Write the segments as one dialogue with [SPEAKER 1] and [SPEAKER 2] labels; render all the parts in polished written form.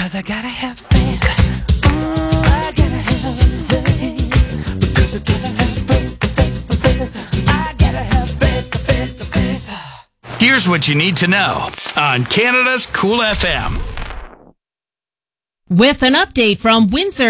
[SPEAKER 1] Because I gotta have faith. I gotta have faith. Because I gotta have faith. I gotta have faith.
[SPEAKER 2] Here's what you need to know on Canada's Cool FM.
[SPEAKER 3] With an update from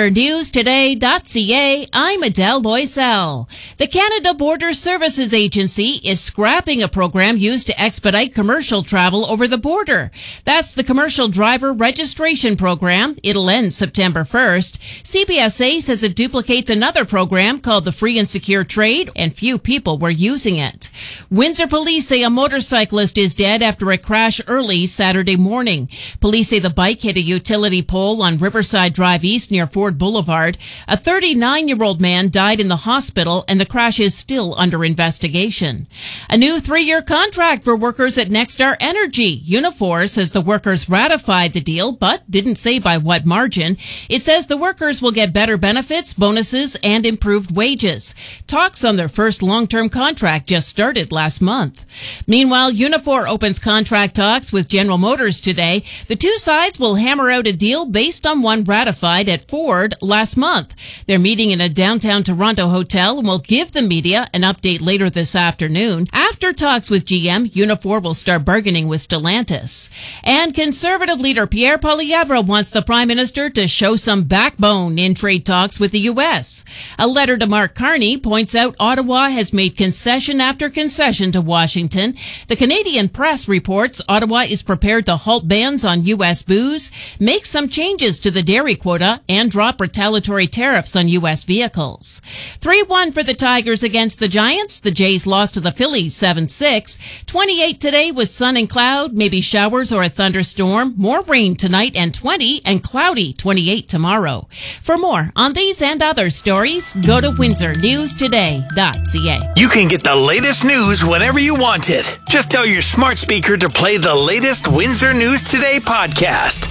[SPEAKER 3] WindsorNewsToday.ca, I'm Adele Loisel. The Canada Border Services Agency is scrapping a program used to expedite commercial travel over the border. That's the Commercial Driver Registration Program. It'll end September 1st. CBSA says it duplicates another program called the Free and Secure Trade, and few people were using it. Windsor police say a motorcyclist is dead after a crash early Saturday morning. Police say the bike hit a utility pole on Riverside Drive East near Ford Boulevard. A 39-year-old man died in the hospital, and the crash is still under investigation. A new 3-year contract for workers at Nexstar Energy. Unifor says the workers ratified the deal, but didn't say by what margin. It says the workers will get better benefits, bonuses, and improved wages. Talks on their first long-term contract just started last month. Meanwhile, Unifor opens contract talks with General Motors today. The two sides will hammer out a deal based on one ratified at Ford last month. They're meeting in a downtown Toronto hotel and will give the media an update later this afternoon. After talks with GM, Unifor will start bargaining with Stellantis. And Conservative leader Pierre Poilievre wants the Prime Minister to show some backbone in trade talks with the U.S. A letter to Mark Carney points out Ottawa has made concession after concession to Washington. The Canadian Press reports Ottawa is prepared to halt bans on U.S. booze, make some changes to the dairy quota, and drop retaliatory tariffs on U.S. vehicles. 3-1 for the Tigers against the Giants. The Jays lost to the Phillies 7-6. 28 today with sun and cloud, maybe showers or a thunderstorm. More rain tonight and 20, and cloudy 28 tomorrow. For more on these and other stories, go to WindsorNewsToday.ca.
[SPEAKER 2] You can get the latest news whenever you want it. Just tell your smart speaker to play the latest Windsor News Today podcast.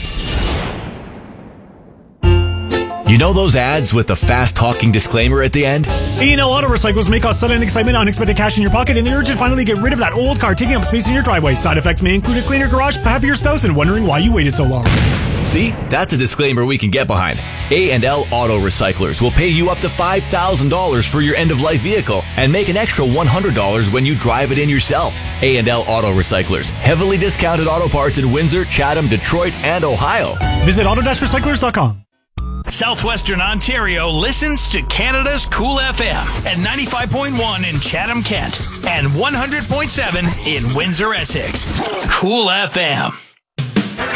[SPEAKER 4] You know those ads with the fast-talking disclaimer at the end?
[SPEAKER 5] A&L Auto Recyclers may cause sudden excitement, unexpected cash in your pocket, and the urge to finally get rid of that old car taking up space in your driveway. Side effects may include a cleaner garage, a happier spouse, and wondering why you waited so long.
[SPEAKER 4] See? That's a disclaimer we can get behind. A&L Auto Recyclers will pay you up to $5,000 for your end-of-life vehicle and make an extra $100 when you drive it in yourself. A&L Auto Recyclers. Heavily discounted auto parts in Windsor, Chatham, Detroit, and Ohio.
[SPEAKER 5] Visit auto-recyclers.com.
[SPEAKER 2] Southwestern Ontario listens to Canada's Cool FM at 95.1 in Chatham, Kent, and 100.7 in Windsor, Essex. Cool FM.